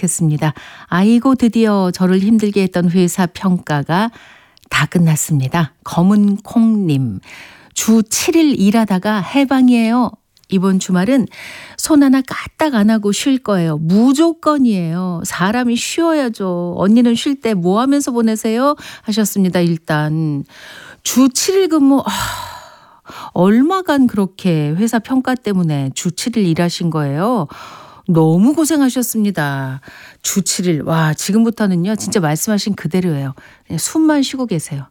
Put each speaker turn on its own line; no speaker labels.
도착했습니다. 아이고 드디어 저를 힘들게 했던 회사 평가가 다 끝났습니다. 검은 콩님. 주 7일 일하다가 해방이에요. 이번 주말은 손 하나 까딱 안 하고 쉴 거예요. 무조건이에요. 사람이 쉬어야죠. 언니는 쉴 때 뭐 하면서 보내세요? 하셨습니다. 일단 주 7일 근무 얼마간 그렇게 회사 평가 때문에 주 7일 일하신 거예요? 너무 고생하셨습니다. 주 7일. 와, 지금부터는요. 진짜 말씀하신 그대로예요. 그냥 숨만 쉬고 계세요.